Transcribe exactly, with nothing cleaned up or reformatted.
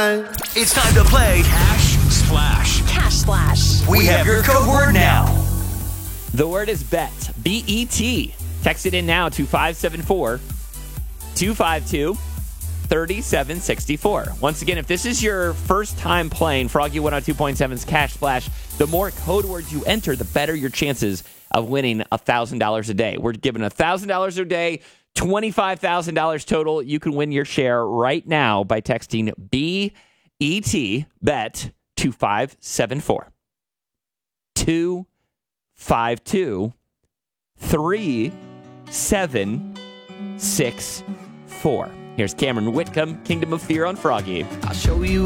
It's time to play Cash Splash. Cash Splash. We have your code word now. The word is bet. B E T. Text it in now to five seven four, two five two, three seven six four. Once again, if this is your first time playing Froggy one oh two point seven's Cash Splash, the more code words you enter, the better your chances of winning one thousand dollars a day. We're giving one thousand dollars a day, twenty-five thousand dollars total. You can win your share right now by texting B E T, bet, to five seven four, two five two, three seven six four. Here's Cameron Whitcomb, Kingdom of Fear on Froggy. I'll show you